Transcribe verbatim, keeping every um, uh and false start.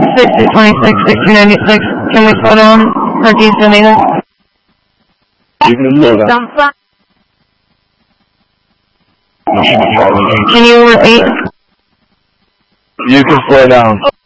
sixty twenty-six, sixty ninety-six. Can we slow down for decent either? You can slow down. Can you over eight? You can slow down.